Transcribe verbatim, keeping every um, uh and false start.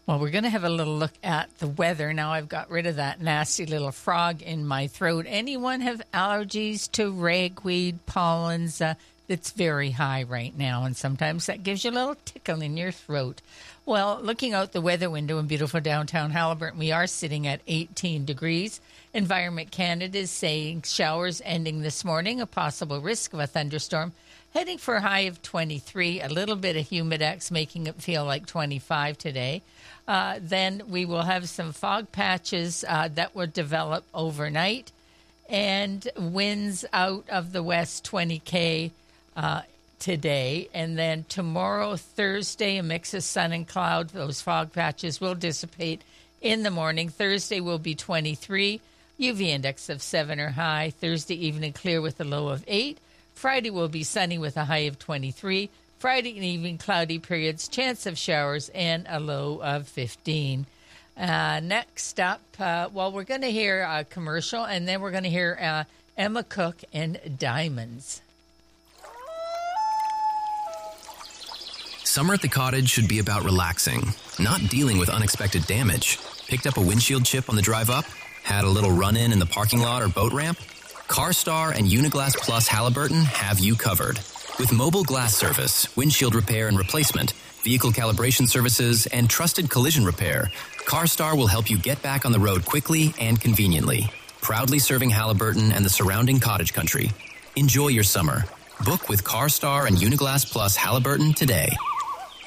Well, we're going to have a little look at the weather. Now I've got rid of that nasty little frog in my throat. Anyone have allergies to ragweed, pollens? Uh, it's very high right now, and sometimes that gives you a little tickle in your throat. Well, looking out the weather window in beautiful downtown Haliburton, we are sitting at eighteen degrees. Environment Canada is saying showers ending this morning, a possible risk of a thunderstorm. Heading for a high of twenty-three, a little bit of humidex making it feel like twenty-five today. Uh, then we will have some fog patches uh, that will develop overnight, and winds out of the west twenty K uh, today. And then tomorrow, Thursday, a mix of sun and cloud. Those fog patches will dissipate in the morning. Thursday will be twenty-three, U V index of seven or high. Thursday evening clear with a low of eight. Friday will be sunny with a high of twenty-three. Friday and evening cloudy periods, chance of showers, and a low of fifteen. Uh, next up, uh, well, we're going to hear a commercial, and then we're going to hear uh, Emma Cook and Diamonds. Summer at the cottage should be about relaxing, not dealing with unexpected damage. Picked up a windshield chip on the drive up? Had a little run-in in the parking lot or boat ramp? CarStar and Uniglass Plus Haliburton have you covered. With mobile glass service, windshield repair and replacement, vehicle calibration services, and trusted collision repair, CarStar will help you get back on the road quickly and conveniently. Proudly serving Haliburton and the surrounding cottage country. Enjoy your summer. Book with CarStar and Uniglass Plus Haliburton today.